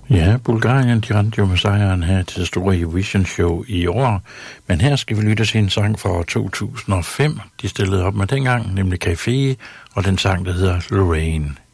Ja, Bulgarien, de rendte jo med sejren her til det store Eurovision Show i år. Men her skal vi lytte til en sang fra 2005. De stillede op med dengang, nemlig Café, og den sang, der hedder Lorraine.